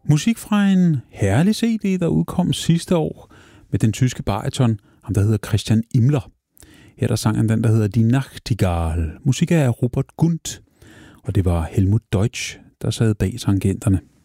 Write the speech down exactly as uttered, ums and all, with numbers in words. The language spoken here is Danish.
Musik fra en herlig C D, der udkom sidste år med den tyske bariton, ham der hedder Christian Imler. Her der sang han den, der hedder Die Nachtigall. Musik af Robert Gunt, og det var Helmut Deutsch, der sad bag tangenterne.